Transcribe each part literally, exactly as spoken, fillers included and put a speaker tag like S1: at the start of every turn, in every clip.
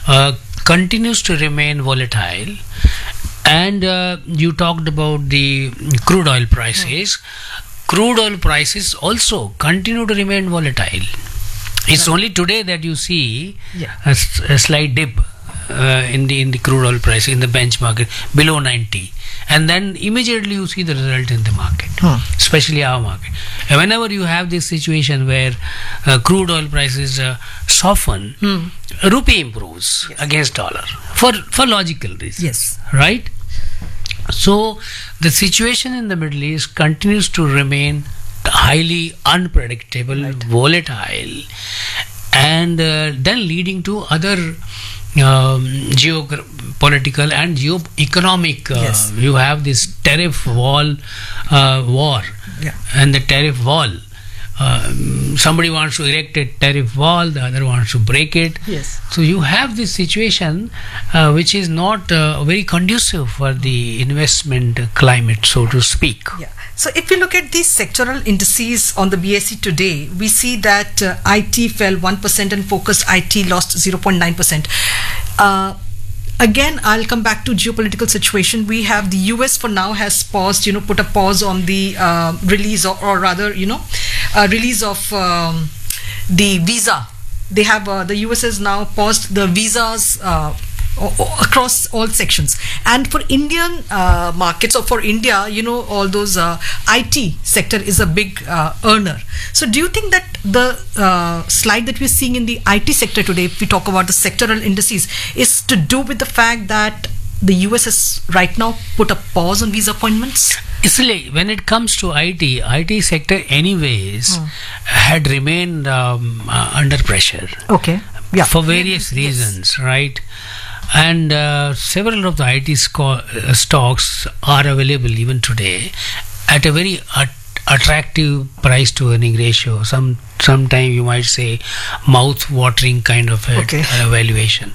S1: uh, continues to remain volatile. And uh, you talked about the crude oil prices. Mm. Crude oil prices also continue to remain volatile. It's right. only today that you see yeah. a, a slight dip uh, in the in the crude oil price in the benchmark below ninety, and then immediately you see the result in the market, huh. especially our market. And whenever you have this situation where uh, crude oil prices uh, soften, hmm. rupee improves yes. against dollar for for logical reasons.
S2: Yes,
S1: right. So the situation in the Middle East continues to remain highly unpredictable, right. volatile, and uh, then leading to other um, geopolitical and geoeconomic. Uh, yes. You have this tariff wall uh, war, yeah. and the tariff wall. Uh, somebody wants to erect a tariff wall, the other wants to break it.
S2: Yes.
S1: So you have this situation uh, which is not uh, very conducive for the investment climate, so to speak.
S2: Yeah. So if we look at these sectoral indices on the B S E today, we see that uh, I T fell one percent and focused I T lost zero point nine percent. Uh, Again, I'll come back to geopolitical situation. We have the U S for now has paused, you know, put a pause on the uh, release or, or rather, you know, uh, release of um, the visa. They have, uh, the U S has now paused the visas uh, across all sections. And for Indian uh, markets or for India, you know, all those uh, I T sector is a big uh, earner. So do you think that the uh, slide that we're seeing in the I T sector today, if we talk about the sectoral indices, is to do with the fact that the U S has right now put a pause on visa appointments?
S1: Actually, when it comes to I T, I T sector anyways hmm. had remained um, uh, under pressure.
S2: Okay. Yeah.
S1: For various reasons, yes. right? And uh, several of the I T sco- uh, stocks are available even today at a very at- attractive price to earning ratio. Some sometime you might say mouth watering kind of a,
S2: okay.
S1: uh, valuation.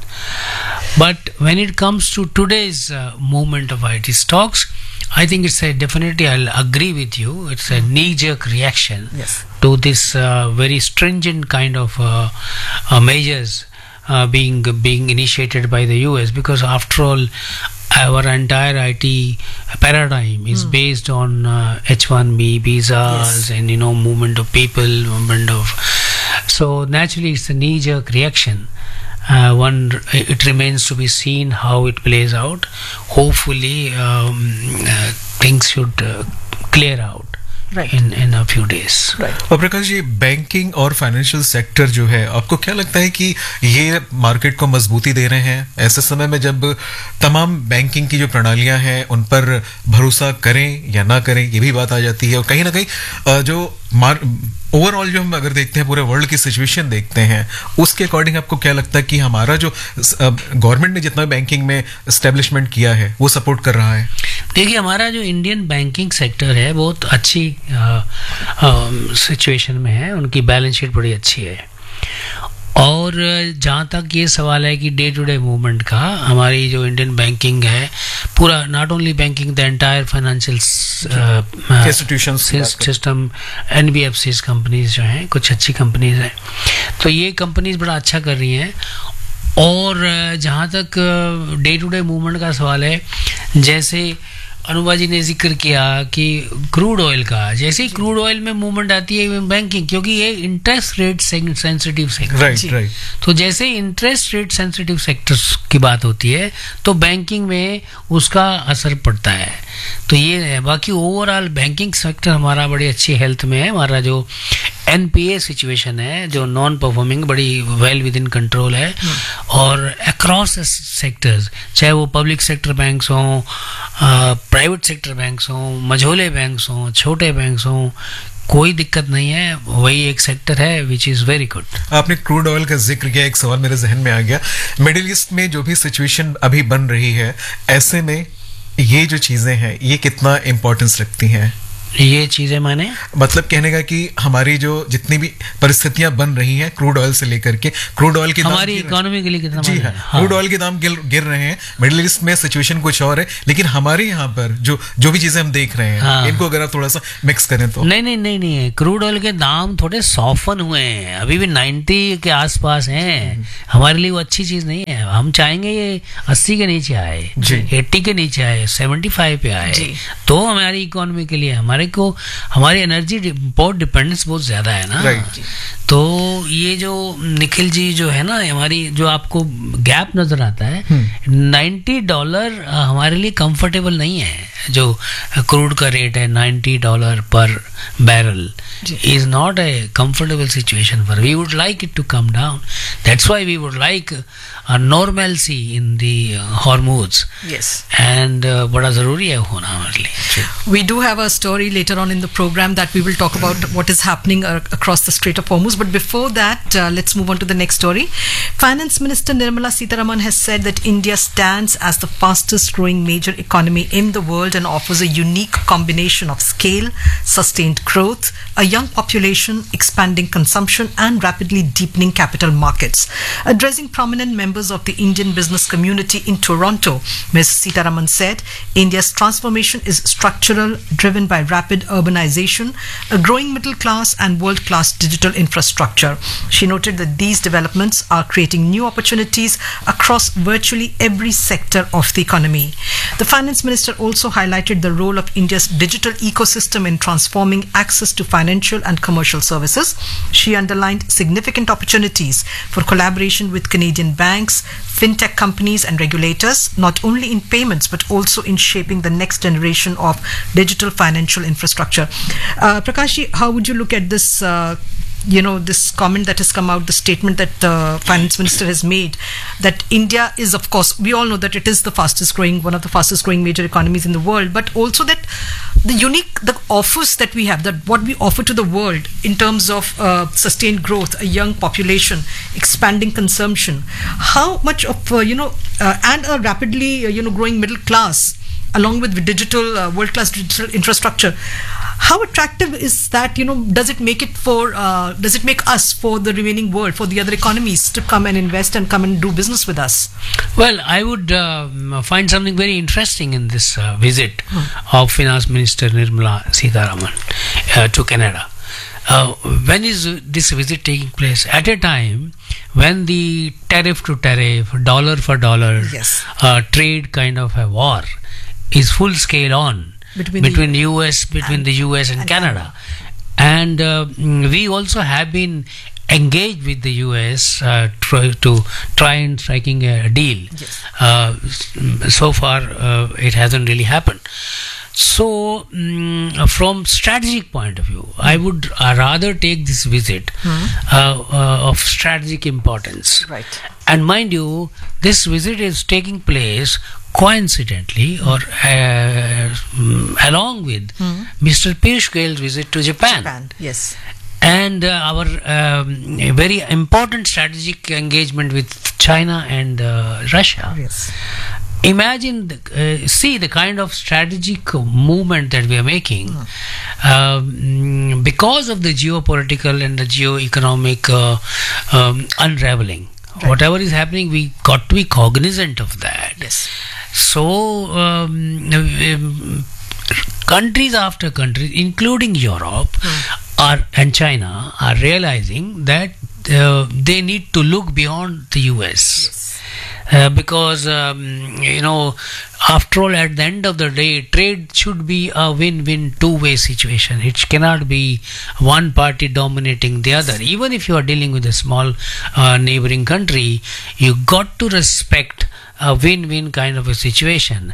S1: But when it comes to today's uh, movement of I T stocks, I think it's a definitely, I'll agree with you, it's a knee-jerk reaction
S2: yes.
S1: to this uh, very stringent kind of uh, uh, measures Uh, being being initiated by the U S, because after all our entire I T paradigm is mm. based on uh, H one B visas yes. and you know movement of people, movement of so naturally it's a knee-jerk reaction. Uh, one it remains to be seen how it plays out. Hopefully um, uh, things should uh, clear out
S2: Right.
S1: in in a few days.
S2: Right.
S3: और Prakash ji, banking और financial sector जो है, आपको क्या लगता है कि ये मार्केट को मजबूती दे रहे हैं ऐसे समय में जब तमाम बैंकिंग की जो प्रणालियां हैं उन पर भरोसा करें या ना करें, ये भी बात आ जाती है। और कहीं ना कहीं जो ओवरऑल जो हम अगर देखते हैं पूरे वर्ल्ड की सिचुएशन देखते हैं, उसके अकॉर्डिंग आपको क्या लगता है कि हमारा जो गवर्नमेंट ने जितना बैंकिंग में एस्टेब्लिशमेंट किया है वो सपोर्ट कर रहा है?
S1: देखिए, हमारा जो इंडियन बैंकिंग सेक्टर है बहुत अच्छी सिचुएशन में है, उनकी बैलेंस शीट बड़ी अच्छी है। और जहाँ तक ये सवाल है कि डे टू डे मूवमेंट का, हमारी जो इंडियन बैंकिंग है पूरा, not only banking, the entire financial
S3: institution
S1: system, NBFCs companies जो हैं, कुछ अच्छी कंपनीज हैं, तो ये कंपनीज बड़ा अच्छा कर रही हैं। और जहाँ तक डे टू डे मूवमेंट का सवाल है, जैसे अनुबा जी ने जिक्र किया कि क्रूड ऑयल का, जैसे ही क्रूड ऑयल में मूवमेंट आती है बैंकिंग, क्योंकि ये interest rate sensitive sector,
S3: right right
S1: तो जैसे इंटरेस्ट रेट सेंसिटिव सेक्टर्स की बात होती है तो बैंकिंग में उसका असर पड़ता है। तो ये है। बाकी ओवरऑल बैंकिंग सेक्टर हमारा बड़ी अच्छी हेल्थ में है। हमारा जो एनपीए सिचुएशन है, जो नॉन परफॉर्मिंग, बड़ी वेल विद इन कंट्रोल है। और अक्रॉस सेक्टर्स, चाहे वो पब्लिक सेक्टर बैंक्स हों, प्राइवेट सेक्टर बैंक्स हों, मझोले बैंक्स हों, छोटे बैंक्स हों, कोई दिक्कत नहीं है। वही एक सेक्टर है विच इज वेरी गुड।
S3: आपने क्रूड ऑयल का जिक्र किया, एक सवाल मेरे जहन में आ गया। मिडिल ईस्ट में जो भी सिचुएशन अभी बन रही है, ऐसे में ये जो चीजें हैं ये कितना इंपॉर्टेंस रखती हैं?
S1: ये चीजें माने
S3: मतलब कहने का कि हमारी जो जितनी भी परिस्थितियां बन रही हैं क्रूड ऑयल से लेकर के, क्रूड ऑयल के
S1: हमारी इकोनॉमी के लिए कितना,
S3: जी हाँ, क्रूड ऑयल के दाम गिर, गिर रहे हैं। मिडिल ईस्ट में सिचुएशन कुछ और है, लेकिन हमारे यहाँ पर जो जो भी चीजें हम देख रहे हैं, हाँ, इनको अगर आप थोड़ा सा मिक्स करें तो।
S1: नहीं नहीं नहीं नहीं क्रूड ऑयल के दाम थोड़े सॉफन हुए हैं, अभी भी नाइन्टी के आसपास हैं। हमारे लिए वो अच्छी चीज नहीं है। हम चाहेंगे ये अस्सी के नीचे आए, अस्सी के नीचे आए, पचहत्तर पे आए, तो हमारी इकोनॉमी के लिए, हमारे को हमारी एनर्जी इम्पोर्ट डिपेंडेंस बहुत ज्यादा है ना। तो ये जो निखिल जी जो है ना, हमारी जो आपको गैप नजर आता है, नब्बे डॉलर हमारे लिए कंफर्टेबल नहीं है। जो क्रूड का रेट है नब्बे डॉलर पर barrel is not a comfortable situation for. We would like it to come down. That's why we would like a normalcy in the uh, Hormuz.
S2: Yes.
S1: And uh, बड़ा ज़रूरी है होना हमारे लिए.
S2: We do have a story later on in the program that we will talk about what is happening uh, across the Strait of Hormuz. But before that, uh, let's move on to the next story. Finance Minister Nirmala Sitharaman has said that India stands as the fastest growing major economy in the world and offers a unique combination of scale, sustained growth, a young population, expanding consumption, and rapidly deepening capital markets. Addressing prominent members of the Indian business community in Toronto, Miz Sitharaman said, India's transformation is structural, driven by rapid urbanization, a growing middle class, and world-class digital infrastructure. She noted that these developments are creating new opportunities across virtually every sector of the economy. The finance minister also highlighted the role of India's digital ecosystem in transforming access to financial and commercial services. She underlined significant opportunities for collaboration with Canadian banks, fintech companies and regulators, not only in payments but also in shaping the next generation of digital financial infrastructure. Uh, Prakashi, how would you look at this uh, you know, this comment that has come out, the statement that the finance minister has made, that India is, of course, we all know that it is the fastest growing, one of the fastest growing major economies in the world, but also that the unique, the offers that we have, that what we offer to the world in terms of uh, sustained growth, a young population, expanding consumption, how much of, uh, you know, uh, and a rapidly, uh, you know, growing middle class, along with digital, uh, world-class digital infrastructure. How attractive is that? You know, does it make it for? Uh, does it make us for the remaining world, for the other economies to come and invest and come and do business with us?
S1: Well, I would uh, find something very interesting in this uh, visit hmm. of Finance Minister Nirmala Sitharaman uh, to Canada. Uh, when is this visit taking place? At a time when the tariff to tariff, dollar for dollar,
S2: yes. uh,
S1: trade kind of a war is full scale on between, between the U S, between and, the U S and, and Canada, and uh, we also have been engaged with the U S uh, try to try and striking a deal.
S2: Yes.
S1: Uh, so far, uh, it hasn't really happened. So, um, from strategic point of view, mm. I would uh, rather take this visit mm. uh, uh, of strategic importance.
S2: Right.
S1: And mind you, this visit is taking place coincidentally or uh, um, along with mm. Mister Piyush Goyal's visit to Japan.
S2: Japan, yes.
S1: And uh, our um, very important strategic engagement with China and uh, Russia.
S2: Yes.
S1: Imagine, the, uh, see the kind of strategic movement that we are making mm. um, because of the geopolitical and the geo-economic uh, um, unraveling. Right. Whatever is happening, we got to be cognizant of that.
S2: Yes.
S1: So, um, um, countries after countries, including Europe mm. are and China, are realizing that uh, they need to look beyond the U S.
S2: Yes.
S1: Uh, because um, you know, after all, at the end of the day, trade should be a win-win two-way situation. It cannot be one party dominating the other. Even if you are dealing with a small uh, neighboring country, you got to respect a win-win kind of a situation.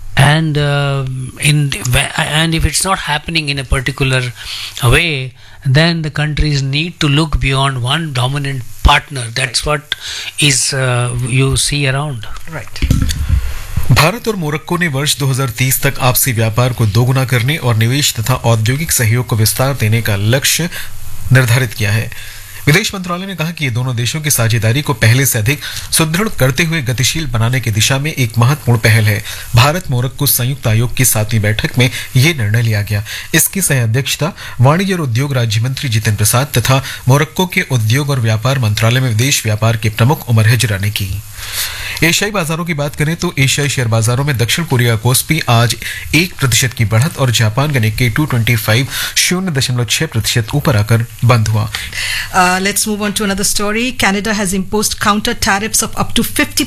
S1: And uh, in the, and if it's not happening in a particular way, then the countries need to look beyond one dominant partner. That's right. What is uh, you see around.
S2: Right.
S3: Bharat और Morocco ने वर्ष दो हज़ार तीस तक आपसी व्यापार को दोगुना करने और निवेश तथा औद्योगिक सहयोग को विस्तार देने का लक्ष्य निर्धारित किया है। विदेश मंत्रालय ने कहा कि ये दोनों देशों की साझेदारी को पहले से अधिक सुदृढ़ करते हुए गतिशील बनाने की दिशा में एक महत्वपूर्ण पहल है। भारत मोरक्को संयुक्त आयोग की सातवीं बैठक में ये निर्णय लिया गया। इसकी सह अध्यक्षता वाणिज्य और उद्योग राज्य मंत्री जितेंद्र प्रसाद तथा मोरक्को के उद्योग और व्यापार मंत्रालय में विदेश व्यापार के प्रमुख उमर हिजरा ने की। एशियाई बाजारों की बात करें तो एशियाई शेयर बाजारों में दक्षिण कोरिया का कोस्पी आज एक प्रतिशत की बढ़त और जापान का निक्केई दो सौ पच्चीस शून्य दशमलव छह प्रतिशत ऊपर आकर बंद हुआ।
S2: Uh, let's move on to another story. Canada has imposed counter tariffs of up to fifty